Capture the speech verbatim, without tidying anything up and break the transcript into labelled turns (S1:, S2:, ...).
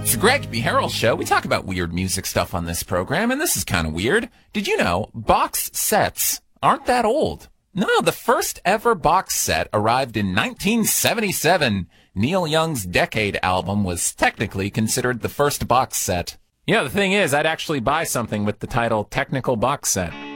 S1: It's the Greg B. Harrell Show. We talk about weird music stuff on this program, and this is kind of weird. Did you know box sets aren't that old? No, the first ever box set arrived in nineteen seventy-seven. Neil Young's Decade album was technically considered the first box set.
S2: Yeah, the thing is, I'd actually buy something with the title Technical Box Set.